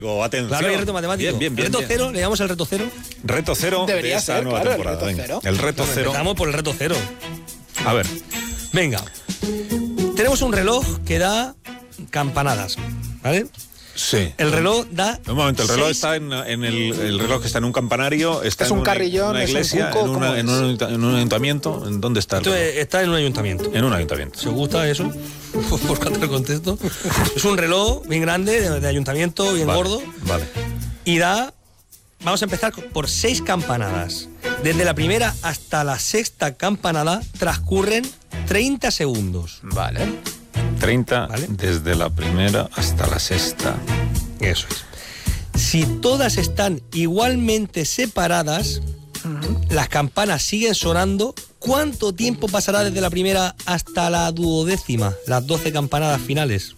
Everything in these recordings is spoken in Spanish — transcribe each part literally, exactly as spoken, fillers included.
Atención. Claro, hay reto matemático. Bien, bien, bien, reto bien. cero, le damos al reto cero. Reto cero Debería de esta ser, nueva claro, temporada. el reto Venga, cero. el reto Bueno, cero. Empezamos por el reto cero. A ver. Venga. Tenemos un reloj que da campanadas, ¿vale? Sí. El reloj da. Un momento, el reloj seis- está en, en el, el reloj que está en un campanario, está Es en un una, carrillón, una es un iglesia, cuco, en, una- ¿cómo en es? un, en un ayuntamiento. ¿En dónde está el Esto reloj? es- está en un ayuntamiento. En un ayuntamiento. ¿Se gusta eso? Por cuanto el contexto. Es un reloj bien grande, de, de ayuntamiento, bien Vale, gordo. Vale. Y da. Vamos a empezar por seis campanadas. Desde la primera hasta la sexta campanada transcurren treinta segundos. Vale. treinta Vale. desde la primera hasta la sexta. Eso es. Si todas están igualmente separadas, las campanas siguen sonando. ¿Cuánto tiempo pasará desde la primera hasta la duodécima, las doce campanadas finales?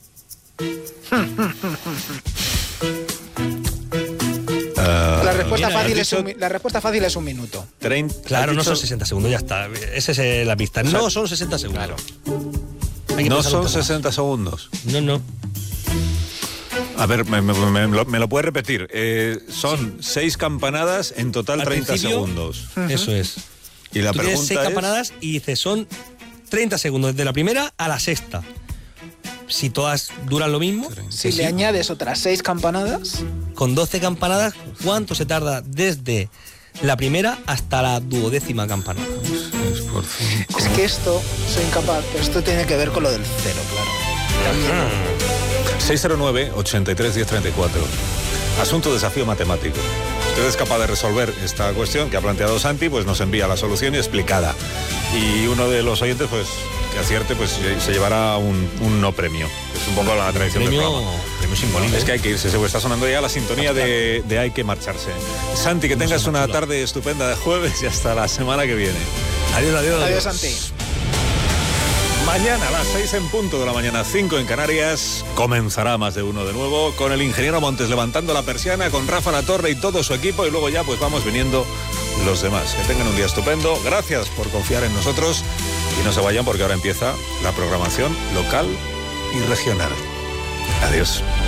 La respuesta, mira, fácil has es un, dicho- mi- la respuesta fácil es un minuto. treinta, Claro, has no dicho- son sesenta segundos, ya está. Esa es eh, la pista. No son sesenta segundos. Hay que No pensarlo un son poco más. sesenta segundos. No, no. A ver, me, me- me lo, me lo puedes repetir. Eh, son seis campanadas, en total Al treinta principio- segundos. Eso es. Y la Tú tienes pregunta seis es... campanadas y dices, son treinta segundos, desde la primera a la sexta. Si todas duran lo mismo, Si que le sí, añades otras seis campanadas, con doce campanadas, ¿cuánto se tarda desde la primera hasta la duodécima campanada? seis por cinco. es que esto, soy incapaz, pero esto tiene que ver con lo del cero, claro. seis cero nueve, ochenta y tres, diez treinta y cuatro. Asunto desafío matemático. Usted es capaz de resolver esta cuestión que ha planteado Santi, pues nos envía la solución explicada. Y uno de los oyentes, pues, que acierte, pues se llevará un, un no premio. Que es un poco la tradición del Premio, programa. premio simbólico. Es que hay que irse, se está sonando ya la sintonía de, de hay que marcharse. Santi, que tengas una tarde estupenda de jueves y hasta la semana que viene. Adiós, adiós. Adiós, Santi. Mañana a las seis en punto de la mañana, cinco en Canarias, comenzará Más de Uno de nuevo, con el ingeniero Montes levantando la persiana, con Rafa La Torre y todo su equipo, y luego ya pues vamos viniendo los demás. Que tengan un día estupendo, gracias por confiar en nosotros y no se vayan porque ahora empieza la programación local y regional. Adiós.